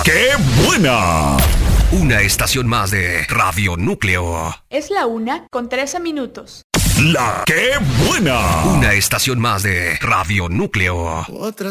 ¡Qué buena! Una estación más de Radio Núcleo. Es la 1:13. ¡La qué buena! Una estación más de Radio Núcleo. Otra